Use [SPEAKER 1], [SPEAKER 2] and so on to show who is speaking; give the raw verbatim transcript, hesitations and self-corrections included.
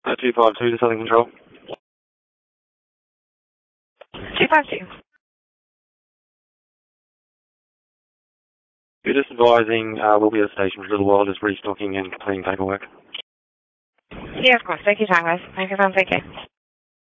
[SPEAKER 1] Uh, two five two to Southern Control.
[SPEAKER 2] two five two.
[SPEAKER 1] You're just advising uh, we'll be at the station for a little while, just restocking and completing paperwork.
[SPEAKER 2] Yeah, of course. Take your time, guys. Microphone, take care.